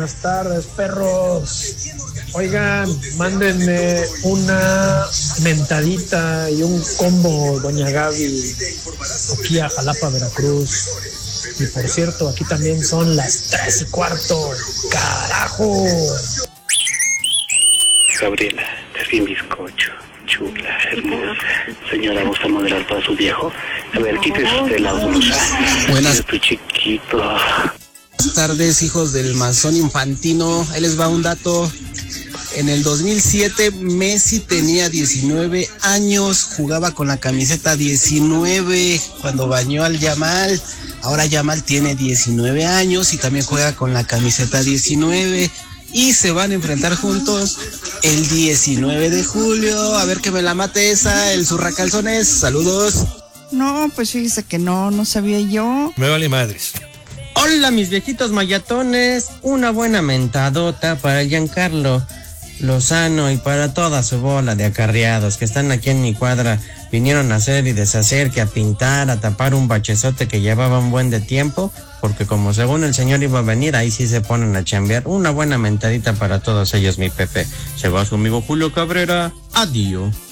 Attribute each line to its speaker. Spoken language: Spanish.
Speaker 1: Buenas tardes, perros. Oigan, mándenme una mentadita y un combo, doña Gaby, aquí a Jalapa, Veracruz. Y por cierto, aquí también son las 3:15. ¡Carajo!
Speaker 2: Gabriela, te di un bizcocho. Chula, hermosa. Señora, ¿gusta moderar para su viejo? A ver, quítese usted la blusa.
Speaker 3: Buenas.
Speaker 2: Tu chiquito.
Speaker 3: Buenas tardes, hijos del masón infantino. Ahí les va un dato. En el 2007, Messi tenía 19 años, jugaba con la camiseta 19 cuando bañó al Yamal. Ahora Yamal tiene 19 años y también juega con la camiseta 19. Y se van a enfrentar juntos el 19 de julio. A ver que me la mate esa, el zurracalzones. Saludos.
Speaker 4: No, pues fíjese que no sabía yo.
Speaker 5: Me vale madres.
Speaker 6: Hola, mis viejitos mayatones. Una buena mentadota para Giancarlo Lozano y para toda su bola de acarreados que están aquí en mi cuadra. Vinieron a hacer y deshacer, que a pintar, a tapar un bachezote que llevaba un buen de tiempo, porque como según el señor iba a venir, ahí sí se ponen a chambear. Una buena mentadita para todos ellos, mi Pepe. Se va su amigo Julio Cabrera. Adiós.